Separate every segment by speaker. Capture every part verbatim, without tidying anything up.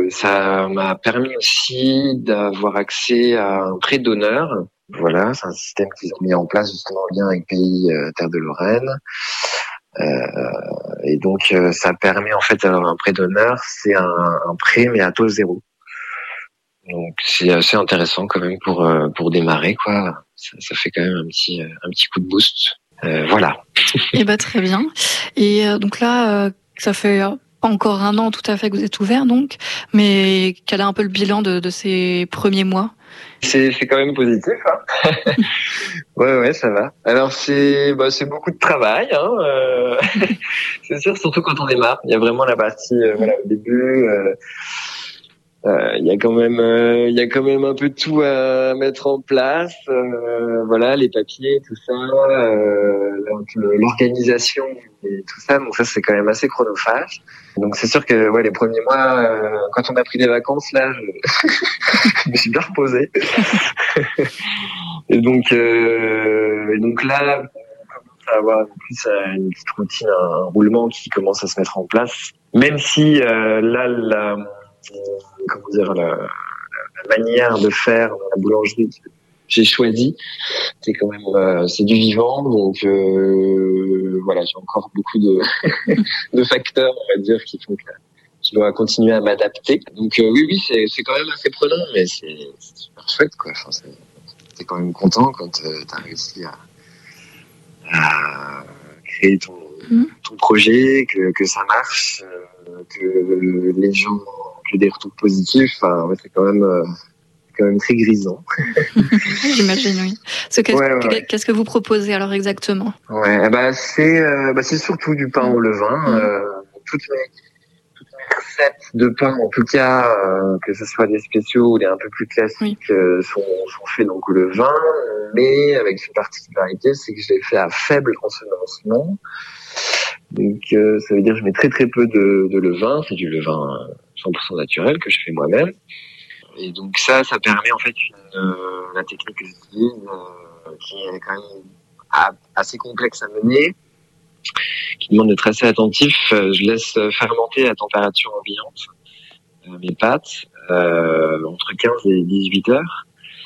Speaker 1: ça m'a permis aussi d'avoir accès à un prêt d'honneur. Voilà, c'est un système qu'ils ont mis en place justement en lien avec Pays euh, Terre de Lorraine. Euh, et donc, euh, ça permet en fait, alors un prêt d'honneur, c'est un, un prêt mais à taux zéro. Donc, c'est assez intéressant quand même pour euh, pour démarrer, quoi. Ça, ça fait quand même un petit un petit coup de boost. Euh, voilà.
Speaker 2: Et bah très bien. Et euh, donc là, euh, ça fait euh, pas encore un an tout à fait que vous êtes ouvert, donc, mais quel est un peu le bilan de, de ces premiers mois?
Speaker 1: C'est c'est quand même positif, hein. Ouais, ouais, ça va. Alors c'est bah c'est beaucoup de travail, hein. Euh, c'est sûr, surtout quand on démarre. Il y a vraiment la partie euh, voilà au début. Euh, euh, il y a quand même euh, il y a quand même un peu de tout à mettre en place. Euh, voilà, les papiers, tout ça, euh, l'organisation et tout ça. Donc ça c'est quand même assez chronophage. Donc c'est sûr que ouais les premiers mois, euh, quand on a pris des vacances là, je, je me suis bien reposé. Et donc, euh, et donc là, on commence à avoir plus une petite routine, un roulement qui commence à se mettre en place. Même si euh, là, la, comment dire, la, la manière de faire dans la boulangerie que j'ai choisi, c'est quand même, euh, c'est du vivant. Donc euh, voilà, j'ai encore beaucoup de, de facteurs, on va dire, qui font que je dois continuer à m'adapter. Donc euh, oui, oui, c'est, c'est quand même assez prenant, mais c'est, c'est super chouette, quoi. Enfin, c'est, t'es quand même content quand euh, t'as réussi à, à créer ton, mmh. ton projet, que, que ça marche, euh, que les gens ont des retours positifs. Enfin, ouais, c'est quand même, euh, quand même très grisant.
Speaker 2: J'imagine, oui. Ce qu'est-ce, ouais, ouais. qu'est-ce que vous proposez alors exactement?
Speaker 1: Ouais, bah c'est, euh, bah c'est surtout du pain mmh. au levain. Mmh. Euh, toutes mes recettes de pain, en tout cas, euh, que ce soit des spéciaux ou des un peu plus classiques, oui. euh, sont, sont faits donc au levain, mais avec une particularité, c'est que je les fais à faible ensemencement. Donc, euh, ça veut dire que je mets très très peu de, de levain, c'est du levain cent pour cent naturel que je fais moi-même. Et donc ça, ça permet en fait une, euh, la technique que j'utilise, euh, qui est quand même assez complexe à mener, qui demande d'être assez attentif. Je laisse fermenter à température ambiante euh, mes pâtes euh, entre quinze et dix-huit heures.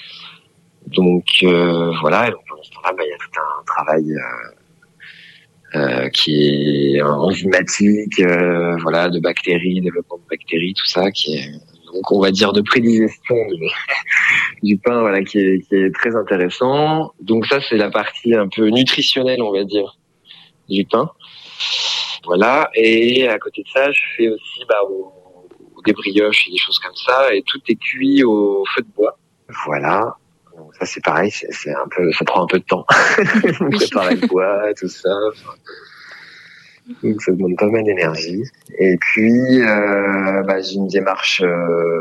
Speaker 1: Donc euh, voilà, et donc pendant ce temps-là, bah, il y a tout un travail euh, euh, qui est enzymatique, euh, voilà, de bactéries, développement de bactéries, tout ça, qui est donc on va dire de prédigestion du, du pain, voilà, qui est, qui est très intéressant. Donc ça, c'est la partie un peu nutritionnelle, on va dire, du pain. Voilà, et à côté de ça, je fais aussi bah, au, au des brioches et des choses comme ça, et tout est cuit au feu de bois. Voilà, donc ça c'est pareil, c'est, c'est un peu, ça prend un peu de temps.
Speaker 2: Oui.
Speaker 1: Préparer le bois, tout ça. Enfin, donc ça demande pas mal d'énergie. Et puis, euh, bah, j'ai une démarche euh,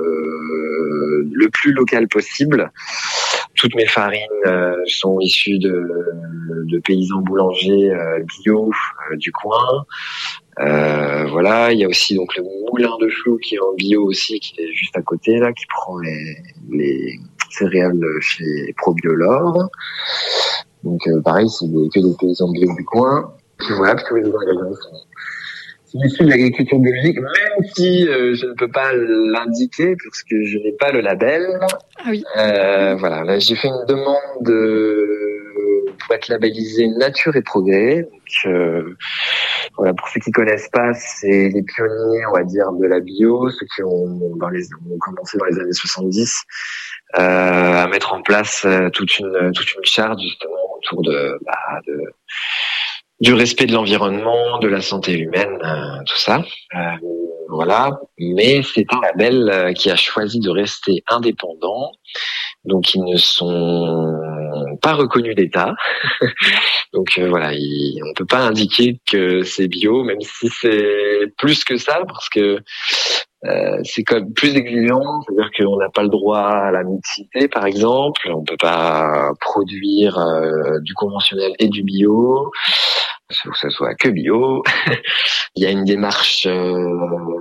Speaker 1: le plus locale possible. Toutes mes farines euh, sont issues de, de paysans boulangers euh, bio euh, du coin. Euh, voilà, il y a aussi donc le moulin de chou qui est en bio aussi, qui est juste à côté là, qui prend les, les céréales chez Probiolore. Donc euh, pareil, c'est des, que des paysans bio du coin. Puis voilà, parce que les ingrédients sont c'est issu de l'agriculture biologique, même si euh, je ne peux pas l'indiquer parce que je n'ai pas le label.
Speaker 2: Ah oui.
Speaker 1: Euh, voilà, là, j'ai fait une demande de, pour être labellisé Nature et Progrès. Donc, euh, voilà, pour ceux qui connaissent pas, c'est les pionniers, on va dire, de la bio, ceux qui ont, dans les, ont commencé dans les années soixante-dix euh, à mettre en place toute une toute une charte justement autour de, bah, de du respect de l'environnement, de la santé humaine, euh, tout ça. Euh, voilà. Mais c'est un label euh, qui a choisi de rester indépendant. Donc, ils ne sont pas reconnus d'État. Donc, euh, voilà, il, on peut pas indiquer que c'est bio, même si c'est plus que ça, parce que euh, c'est quand même plus exigeant. C'est-à-dire qu'on n'a pas le droit à la mixité, par exemple. On peut pas produire euh, du conventionnel et du bio. Il faut que ça soit que bio. Il y a une démarche euh,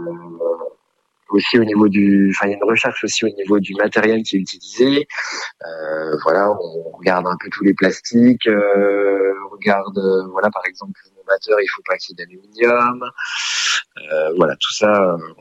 Speaker 1: aussi au niveau du, enfin il y a une recherche aussi au niveau du matériel qui est utilisé. Euh, voilà, on regarde un peu tous les plastiques. Euh, on regarde, euh, voilà par exemple le moteur, il faut pas qu'il y ait d'aluminium. Euh, voilà tout ça.